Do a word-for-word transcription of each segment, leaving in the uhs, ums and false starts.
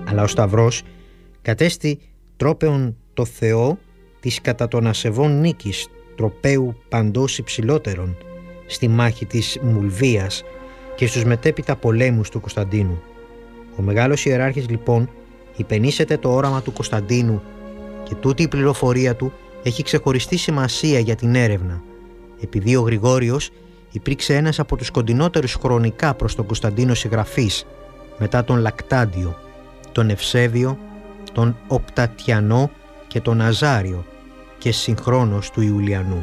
Αλλά ο Σταυρός κατέστη τρόπεον το Θεό της κατά των ασεβών νίκης, τροπέου παντός υψηλότερον, στη μάχη της Μουλβίας και στους μετέπειτα πολέμους του Κωνσταντίνου. Ο μεγάλος ιεράρχης λοιπόν υπενήσεται το όραμα του Κωνσταντίνου και τούτη η πληροφορία του έχει ξεχωριστή σημασία για την έρευνα, επειδή ο Γρηγόριος υπήρξε ένας από τους κοντινότερους χρονικά προς τον Κωνσταντίνο συγγραφείς, μετά τον Λακτάντιο, τον Ευσέβιο, τον Οπτατιανό και τον Αζάριο και συγχρόνως του Ιουλιανού.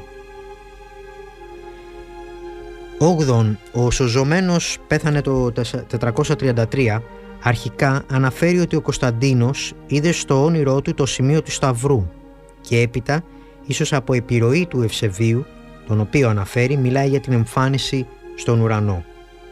Όγδον, ο Σωζωμένος πέθανε το τετρακόσια τριάντα τρία. Αρχικά αναφέρει ότι ο Κωνσταντίνος είδε στο όνειρό του το σημείο του Σταυρού και έπειτα, ίσως από επιρροή του Ευσεβίου, τον οποίο αναφέρει, μιλάει για την εμφάνιση στον ουρανό.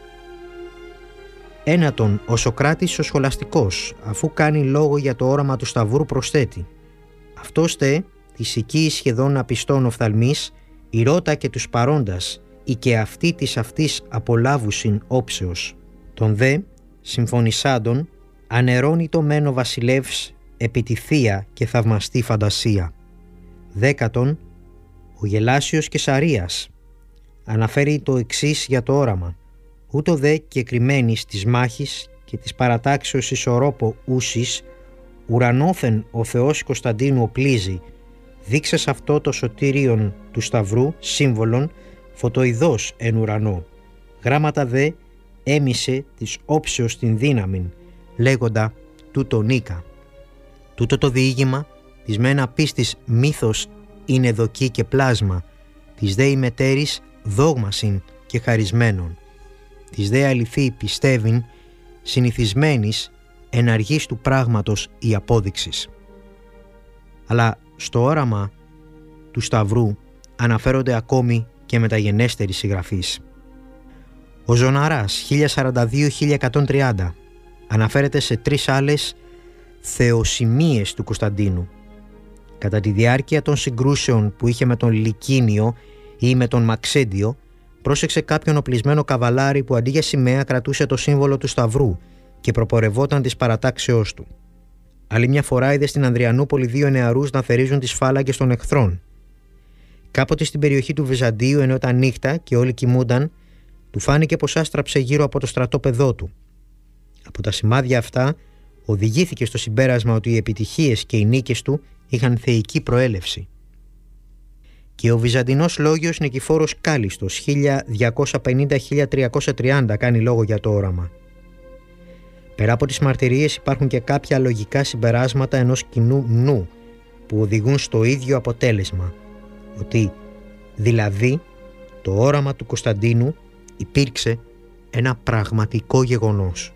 Ένατον, ο Σωκράτης ο Σχολαστικός, αφού κάνει λόγο για το όραμα του Σταυρού, προσθέτει: «Αυτός τε, της οικίης σχεδόν απιστών οφθαλμής, ηρώτα και τους παρόντας, ή και αυτή της αυτής απολάβουσιν όψεως. Τον δε, συμφωνησάντων, ανερώνει το μένο βασιλεύς επί τη θεία και θαυμαστή φαντασία». Δέκατον, ο Γελάσιος Κεσαρίας αναφέρει το εξής για το όραμα: «Ούτω δε και κρυμμένης της μάχης και της παρατάξεως ισορρόπο ούσης, ουρανόθεν ο Θεός Κωνσταντίνου οπλίζει, δείξας αυτό το σωτήριον του Σταυρού σύμβολον φωτοειδός εν ουρανό. Γράμματα δε έμισε της όψεως την δύναμην, λέγοντα τούτο νίκα». Τούτο το διήγημα της μένα πίστης μύθος είναι δοκί και πλάσμα, της δε ημετέρης δόγμασιν και χαρισμένων, της δε αληθή πιστεύειν συνηθισμένης εναργής του πράγματος η απόδειξης. Αλλά στο όραμα του Σταυρού αναφέρονται ακόμη και μεταγενέστεροι συγγραφείς. Ο Ζωναράς χίλια σαράντα δύο με χίλια εκατόν τριάντα αναφέρεται σε τρεις άλλες θεοσημείες του Κωνσταντίνου. Κατά τη διάρκεια των συγκρούσεων που είχε με τον Λυκίνιο ή με τον Μαξέντιο, πρόσεξε κάποιον οπλισμένο καβαλάρι που αντί για σημαία κρατούσε το σύμβολο του Σταυρού και προπορευόταν της παρατάξεώς του. Άλλη μια φορά είδε στην Ανδριανούπολη δύο νεαρούς να θερίζουν τις φάλαγγες των εχθρών. Κάποτε στην περιοχή του Βυζαντίου, ενώ ήταν νύχτα και όλοι κοιμούνταν, του φάνηκε πως άστραψε γύρω από το στρατόπεδό του. Από τα σημάδια αυτά οδηγήθηκε στο συμπέρασμα ότι οι επιτυχίες και οι νίκες του είχαν θεϊκή προέλευση. Και ο Βυζαντινός λόγιος Νικηφόρος Κάλιστος χίλια διακόσια πενήντα με χίλια τριακόσια τριάντα κάνει λόγο για το όραμα. Πέρα από τις μαρτυρίες υπάρχουν και κάποια λογικά συμπεράσματα ενός κοινού νου που οδηγούν στο ίδιο αποτέλεσμα, ότι δηλαδή το όραμα του Κωνσταντίνου υπήρξε ένα πραγματικό γεγονός.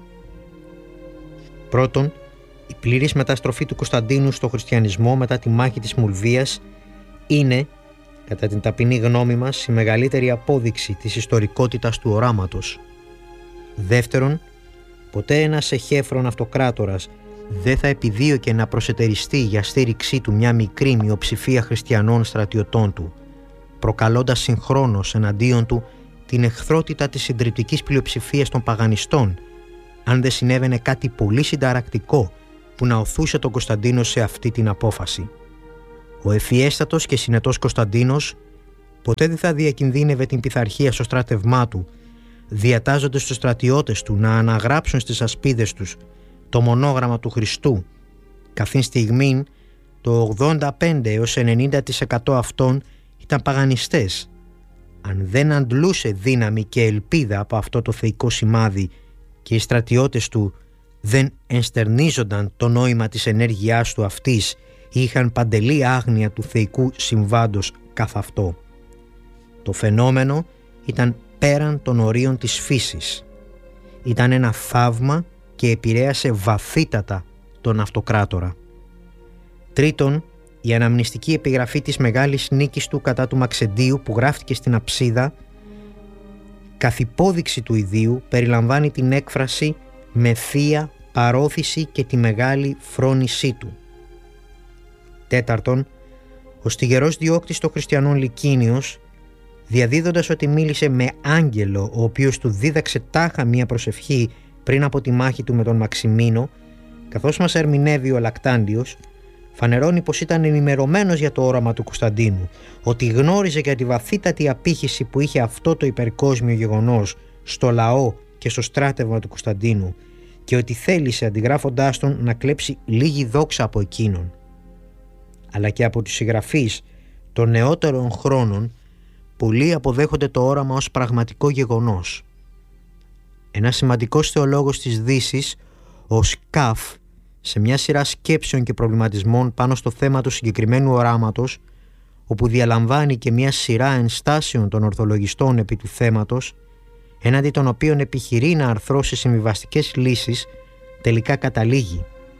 Πρώτον, η πλήρης μεταστροφή του Κωνσταντίνου στο χριστιανισμό μετά τη μάχη της Μουλβίας είναι, κατά την ταπεινή γνώμη μας, η μεγαλύτερη απόδειξη της ιστορικότητας του οράματος. Δεύτερον, ποτέ ένας εχέφρον αυτοκράτορας δεν θα επιδίωκε να προσετεριστεί για στήριξή του μια μικρή μειοψηφία χριστιανών στρατιωτών του, προκαλώντας συγχρόνως εναντίον του την εχθρότητα της συντριπτικής πλειοψηφίας των παγανιστών, αν δεν συνέβαινε κάτι πολύ συνταρακτικό που να οθούσε τον Κωνσταντίνο σε αυτή την απόφαση. Ο ευφιέστατος και συνετός Κωνσταντίνος ποτέ δεν θα διακινδύνευε την πειθαρχία στο στράτευμά του, διατάζοντας τους στρατιώτες του να αναγράψουν στις ασπίδες τους το μονόγραμμα του Χριστού, καθήν στιγμήν το ογδόντα πέντε έως ενενήντα τοις εκατό αυτών ήταν παγανιστές. Αν δεν αντλούσε δύναμη και ελπίδα από αυτό το θεϊκό σημάδι και οι στρατιώτες του δεν ενστερνίζονταν το νόημα της ενέργειάς του αυτής ή είχαν παντελή άγνοια του θεϊκού συμβάντος καθ' αυτό. Το φαινόμενο ήταν πέραν των ορίων της φύσης. Ήταν ένα θαύμα και επηρέασε βαθύτατα τον αυτοκράτορα. Τρίτον, η αναμνηστική επιγραφή της μεγάλης νίκης του κατά του Μαξεντίου που γράφτηκε στην αψίδα, καθ' υπόδειξη του ιδίου, περιλαμβάνει την έκφραση «με θεία παρόθηση και τη μεγάλη φρόνησή του». Τέταρτον, ο στιγερός διώκτης των χριστιανών Λυκίνιος, διαδίδοντας ότι μίλησε με άγγελο ο οποίος του δίδαξε τάχα μία προσευχή πριν από τη μάχη του με τον Μαξιμίνο, καθώς μας ερμηνεύει ο Λακτάντιος, φανερώνει πως ήταν ενημερωμένος για το όραμα του Κωνσταντίνου, ότι γνώριζε για τη βαθύτατη απήχηση που είχε αυτό το υπερκόσμιο γεγονός στο λαό και στο στράτευμα του Κωνσταντίνου και ότι θέλησε, αντιγράφοντάς τον, να κλέψει λίγη δόξα από εκείνον. Αλλά και από τους συγγραφείς των νεότερων χρόνων, πολλοί αποδέχονται το όραμα ως πραγματικό γεγονός. Ένας σημαντικός θεολόγος της Δύσης, ο Σκαφ, σε μια σειρά σκέψεων και προβληματισμών πάνω στο θέμα του συγκεκριμένου οράματος, όπου διαλαμβάνει και μια σειρά ενστάσεων των ορθολογιστών επί του θέματος, έναντι των οποίων επιχειρεί να αρθρώσει συμβιβαστικές λύσεις, τελικά καταλήγει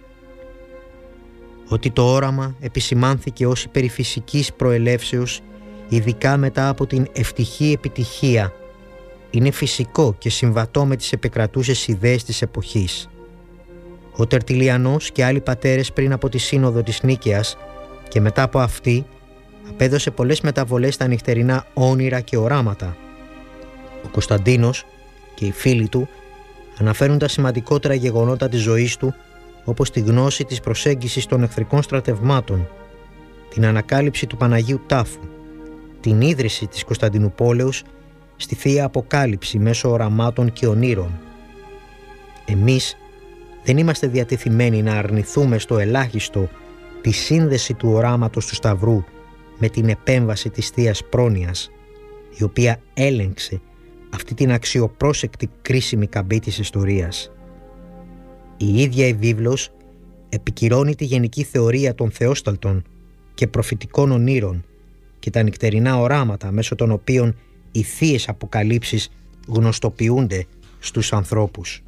ότι το όραμα επισημάνθηκε ως υπερηφυσικής προελεύσεως, ειδικά μετά από την ευτυχή επιτυχία. Είναι φυσικό και συμβατό με τις επικρατούσες ιδέες της εποχής. Ο Τερτιλιανός και άλλοι πατέρες πριν από τη Σύνοδο της Νίκαιας και μετά από αυτή απέδωσε πολλές μεταβολές στα νυχτερινά όνειρα και οράματα. Ο Κωνσταντίνος και οι φίλοι του αναφέρουν τα σημαντικότερα γεγονότα της ζωής του, όπως τη γνώση της προσέγγισης των εχθρικών στρατευμάτων, την ανακάλυψη του Παναγίου Τάφου, την ίδρυση της Κωνσταντινουπόλεως στη Θεία Αποκάλυψη μέσω οραμάτων και ονείρων. Εμείς δεν είμαστε διατεθειμένοι να αρνηθούμε στο ελάχιστο τη σύνδεση του οράματος του Σταυρού με την επέμβαση της Θείας Πρόνοιας, η οποία έλεγξε αυτή την αξιοπρόσεκτη κρίσιμη καμπή της ιστορίας. Η ίδια η βίβλος επικυρώνει τη γενική θεωρία των θεόσταλτων και προφητικών ονείρων και τα νυχτερινά οράματα μέσω των οποίων οι θείες αποκαλύψεις γνωστοποιούνται στους ανθρώπους.